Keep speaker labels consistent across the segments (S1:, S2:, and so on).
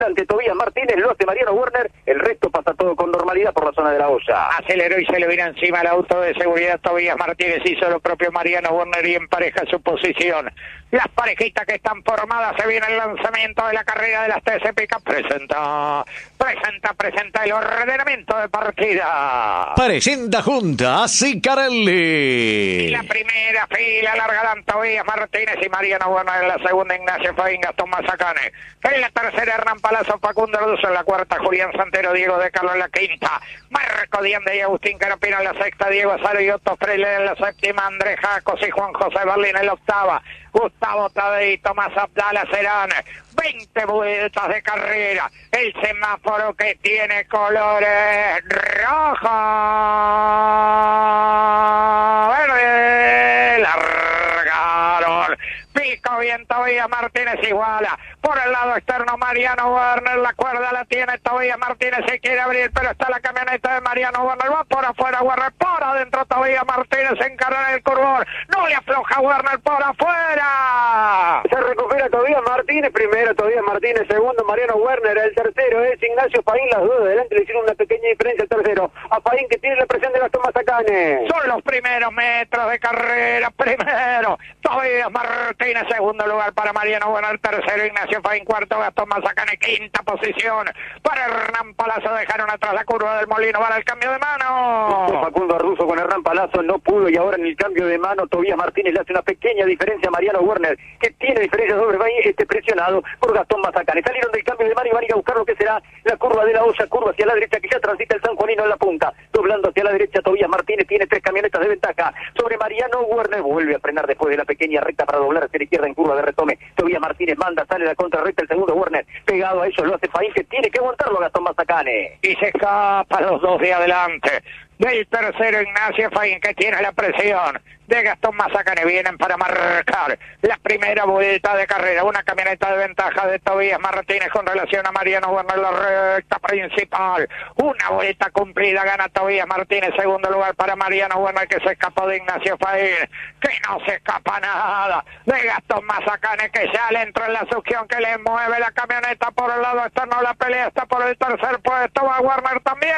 S1: ante Tobías Martínez, lo hace Mariano Werner, el resto pasa todo con normalidad por la zona de la olla.
S2: Aceleró y se le vino encima el auto de seguridad. Tobías Martínez hizo lo propio Mariano Werner y empareja su posición. Las parejitas que están formadas, se viene el lanzamiento de la carrera de las TC Pickup. Presenta el ordenamiento de partida.
S3: Presenta junta a Sicarelli.
S2: La primera fila larga dan Tobías Martínez y Mariano Werner. En la segunda Ignacio Faín, Gastón Mazacane. En la tercera Hernán Palazzo, Facundo Arduzo. En la cuarta Julián Santero, Diego de Carlos. En la quinta Marco Diende y Agustín Carapino. En la sexta Diego Azaro y Otto Freire. En la séptima Andrés Jacos y Juan José Berlín. En la octava Gustavo Tadei, Tomás Abdala serán 20 vueltas de carrera. El semáforo que tiene colores rojo, verde, largaron. Pico bien Tobías Martínez, iguala. Por el lado externo Mariano Werner, la cuerda la tiene Tobías Martínez, se quiere abrir, pero está la camioneta de Mariano Werner, va por afuera Werner, por adentro Tobías Martínez, se encarga en el curvón, no le afloja Werner, por afuera.
S1: Se recupera Tobías Martínez, primero Tobías Martínez, segundo Mariano Werner, el tercero es Ignacio Faín, las dos de delante le hicieron una pequeña diferencia, el tercero a Faín que tiene la presión de Gastón Mazacane.
S2: Son los primeros metros de carrera, primero Tobías Martínez, segundo lugar para Mariano Werner, tercero Ignacio Faín, cuarto Gastón Mazacane, quinta posición para Hernán Palazzo, dejaron atrás la curva del Molino, para el cambio de mano.
S1: Facundo Arduzo con Hernán Palazzo no pudo y ahora en el cambio de mano Tobías Martínez le hace una pequeña diferencia a Mariano Werner, que tiene diferencia sobre Faín, presionado por Gastón Mazacane. Salieron del cambio de mano y van a ir a buscar lo que será la curva de la olla, curva hacia la derecha que ya transita el sanjuanino en la punta, doblando hacia la derecha Tobías Martínez, tiene 3 camionetas de ventaja sobre Mariano Werner, vuelve a frenar después de la pequeña recta para doblar hacia la izquierda en curva de retome. Tobías Martínez manda, sale la contrarrecta el segundo Werner, pegado a ellos lo hace Faín, que tiene que aguantarlo a Gastón Mazacane.
S2: Y se escapa los dos de adelante. Del tercero Ignacio Faín, que tiene la presión de Gastón Mazacane, vienen para marcar la primera vuelta de carrera, una camioneta de ventaja de Tobías Martínez con relación a Mariano Werner, la recta principal, una vuelta cumplida, gana Tobías Martínez, segundo lugar para Mariano Werner, que se escapó de Ignacio Faín, que no se escapa nada de Gastón Mazacane, que ya le entró en la succión, que le mueve la camioneta por el lado externo, la pelea está por el tercer puesto, va Werner también.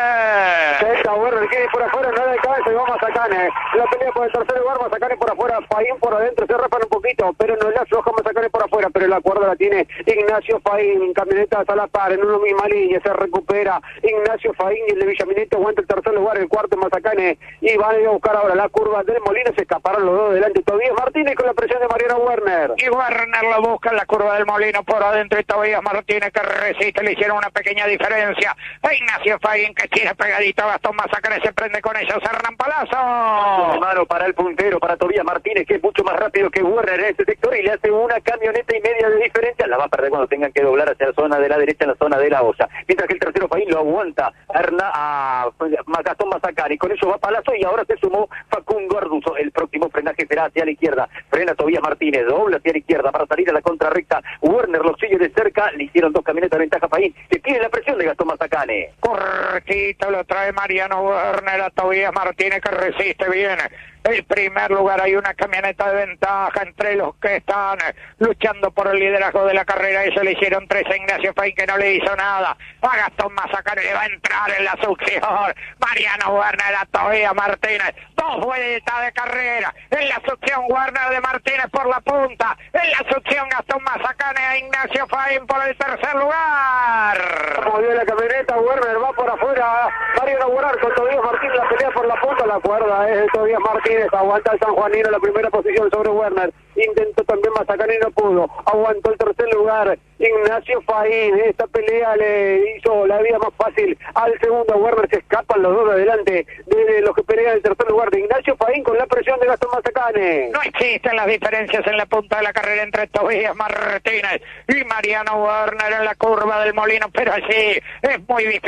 S1: Werner quiere por afuera, no de cabeza y va Mazacane, la pelea por el tercer lugar, Mazacane por afuera, Faín por adentro, se rapan un poquito, pero no le afloja Mazacane por afuera, pero la cuerda la tiene Ignacio Faín, camionetas a la par, en una misma línea, se recupera Ignacio Faín y el de Villaminete aguanta el tercer lugar, el cuarto Mazacane, y van a ir a buscar ahora la curva del Molino, se escaparon los dos delante, Tobías Martínez con la presión de Mariano Werner.
S2: Y Werner lo busca en la curva del Molino por adentro, y Tobías Martínez que resiste, le hicieron una pequeña diferencia, Ignacio Faín que tiene pegadito a Gastón Mazacane, se prende con ellos, Hernán Palazzo.
S1: Mano para el puntero, para Tobías Martínez, que es mucho más rápido que Werner en este sector y le hace una camioneta y media de diferencia, la va a perder cuando tengan que doblar hacia la zona de la derecha, en la zona de la olla, mientras que el tercero Faín lo aguanta a Gastón Mazacane, y con eso va Palazzo y ahora se sumó Facundo Arduzo. El próximo frenaje será hacia la izquierda, frena Tobías Martínez, dobla hacia la izquierda para salir a la contrarrecta, Werner lo sigue de cerca, le hicieron 2 camionetas de ventaja Faín, que tiene la presión de Gastón Mazacane.
S2: Cortito lo trae Mariano Werner a Tobías Martínez, que resiste bien el primer lugar. Hay una camioneta de ventaja entre los que están luchando por el liderazgo de la carrera. Eso le hicieron 3 a Ignacio Faín, que no le hizo nada a Gastón Mazacane, le va a entrar en la succión Mariano Werner a Tobías Martínez, 2 vueltas de carrera en la succión, Werner de Martínez por la punta, en la succión Gastón Mazacane a Ignacio Faín por el tercer lugar.
S1: Movió la camioneta, Werner va por afuera, Mariano Werner con Tobías Martínez, la pelea por la punta, la cuerda es de Tobías Martínez, aguanta el sanjuanino la primera posición sobre Werner, intentó también Mazacane y no pudo, aguantó el tercer lugar Ignacio Faín, esta pelea le hizo la vida más fácil al segundo Werner, se escapan los dos de adelante de los que pelean el tercer lugar de Ignacio Faín con la presión de Gastón Mazacane.
S2: No existen las diferencias en la punta de la carrera entre Tobías Martínez y Mariano Werner en la curva del Molino, pero sí, es muy difícil el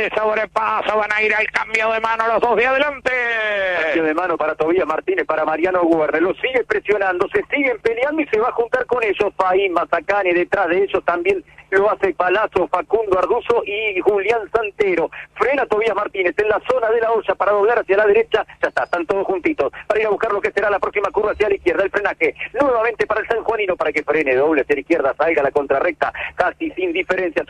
S2: de sobrepaso, van a ir al cambio de mano los dos de adelante.
S1: Cambio de mano para Tobías Martínez, para Mariano Werner, lo sigue presionando, se siguen peleando y se va a juntar con ellos Faín Mazacane, detrás de ellos también lo hace Palazzo, Facundo Arduzo y Julián Santero. Frena Tobías Martínez en la zona de la olla para doblar hacia la derecha, ya está, están todos juntitos, para ir a buscar lo que será la próxima curva hacia la izquierda, el frenaje, nuevamente para el sanjuanino, para que frene, doble hacia la izquierda, salga la contrarrecta, casi sin diferencia.